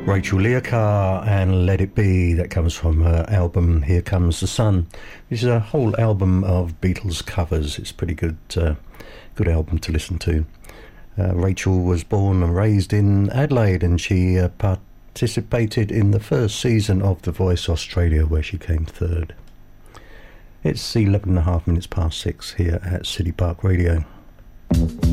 Rachel Learcar and Let It Be, that comes from her album Here Comes the Sun. This is a whole album of Beatles covers. It's a pretty good album to listen to. Rachel was born and raised in Adelaide, and she participated in the first season of The Voice Australia, where she came third. It's 11.5 minutes past 6 here at City Park Radio.